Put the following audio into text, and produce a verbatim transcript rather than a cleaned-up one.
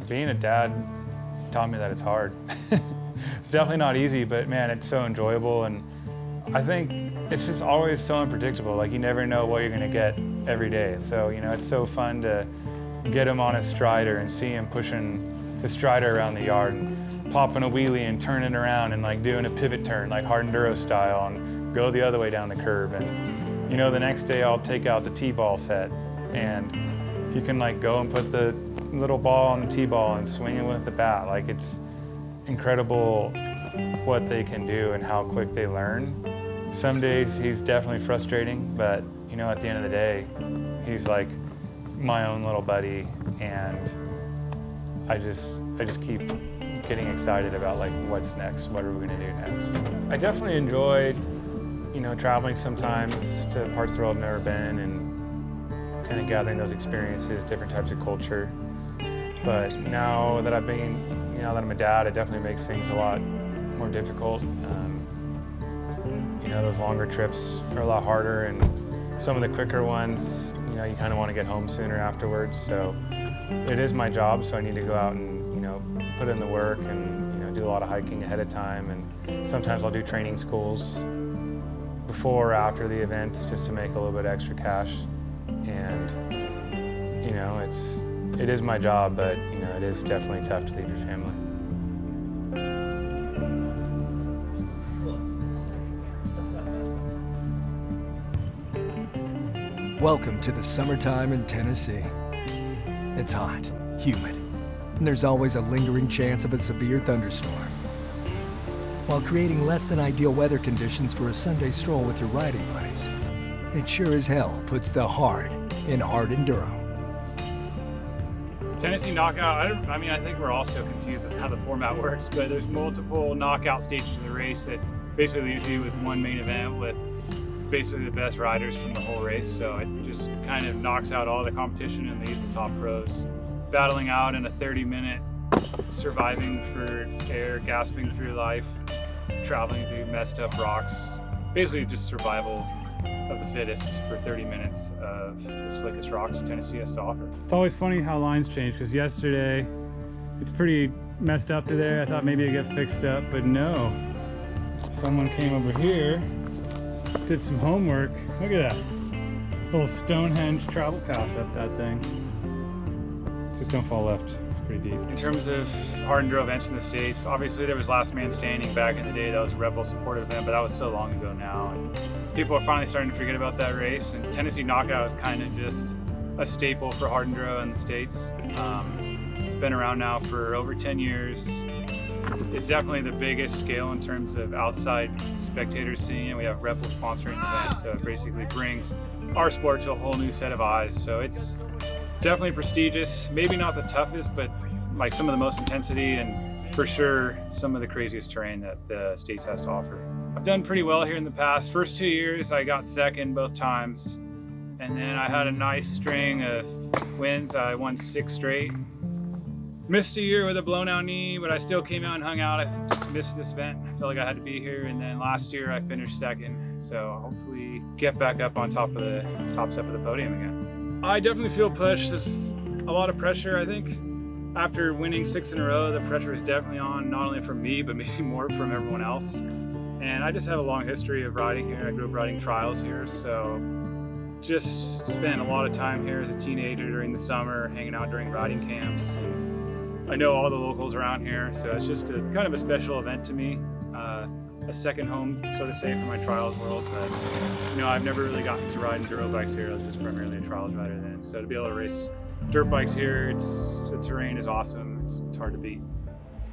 being a dad taught me that it's hard. It's definitely not easy, but man, it's so enjoyable, and I think it's just always so unpredictable. Like, you never know what you're gonna get every day. So, you know, it's so fun to get him on his strider and see him pushing his strider around the yard and popping a wheelie and turning around and like doing a pivot turn, like hard enduro style, and go the other way down the curve. And, you know, the next day I'll take out the T-ball set, and you can like go and put the little ball on the T-ball and swing it with the bat. Like, it's incredible what they can do and how quick they learn. Some days he's definitely frustrating, but you know, at the end of the day, he's like my own little buddy, and I just I just keep getting excited about like what's next, what are we gonna do next. I definitely enjoyed, you know, traveling sometimes to parts of the world I've never been and kind of gathering those experiences, different types of culture. But now that I've been, you know, that I'm a dad, it definitely makes things a lot more difficult. Um, you know, those longer trips are a lot harder, and some of the quicker ones, you know, you kind of want to get home sooner afterwards. So it is my job, so I need to go out and, you know, put in the work and, you know, do a lot of hiking ahead of time. And sometimes I'll do training schools before or after the events just to make a little bit extra cash. And, you know, it's, it is my job, but, you know, it is definitely tough to leave your family. Welcome to the summertime in Tennessee. It's hot, humid, and there's always a lingering chance of a severe thunderstorm. While creating less than ideal weather conditions for a Sunday stroll with your riding buddies, it sure as hell puts the hard in hard enduro. Tennessee Knockout, I, don't, I mean, I think we're all so confused with how the format works, but there's multiple knockout stages of the race that basically leaves you with one main event with basically the best riders from the whole race. So it just kind of knocks out all the competition and leaves the top pros battling out in a thirty minute, surviving for air, gasping for your life, traveling through messed up rocks. Basically just survival of the fittest for thirty minutes of the slickest rocks Tennessee has to offer. It's always funny how lines change, because yesterday it's pretty messed up to there. I thought maybe it'd get fixed up, but no. Someone came over here, did some homework. Look at that. Little Stonehenge travel path up that thing. Just don't fall left. It's pretty deep. In terms of hard enduro events in the States, obviously there was Last Man Standing back in the day. That was a Red Bull supported event, but that was so long ago now. And people are finally starting to forget about that race. And Tennessee Knockout is kind of just a staple for hard enduro in the States. Um, it's been around now for over ten years. It's definitely the biggest scale in terms of outside spectators seeing it. We have Red Bull sponsoring the event, so it basically brings our sport to a whole new set of eyes. So it's definitely prestigious, maybe not the toughest, but like some of the most intensity and for sure some of the craziest terrain that the States has to offer. I've done pretty well here in the past. First two years I got second both times, and then I had a nice string of wins. I won six straight. Missed a year with a blown out knee, but I still came out and hung out. I just missed this event. I felt like I had to be here. And then last year I finished second. So hopefully get back up on top of the top step of the podium again. I definitely feel pushed. There's a lot of pressure, I think. After winning six in a row, the pressure is definitely on, not only from me, but maybe more from everyone else. And I just have a long history of riding here. I grew up riding trials here. So just spent a lot of time here as a teenager during the summer, hanging out during riding camps. And I know all the locals around here, so it's just a kind of a special event to me, uh, a second home, so to say, for my trials world. But you know, I've never really gotten to ride enduro bikes here. I was just primarily a trials rider then. So to be able to race dirt bikes here, it's the terrain is awesome. It's, it's hard to beat.